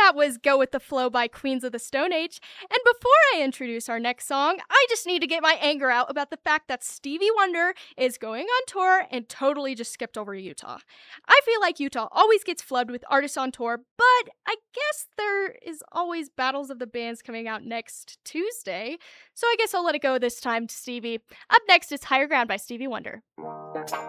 That was Go With the Flow by Queens of the Stone Age. And before I introduce our next song, I just need to get my anger out about the fact that Stevie Wonder is going on tour and totally just skipped over Utah. I feel like Utah always gets flubbed with artists on tour, but I guess there is always Battles of the Bands coming out next Tuesday, so I guess I'll let it go this time to Stevie. Up next is Higher Ground by Stevie Wonder.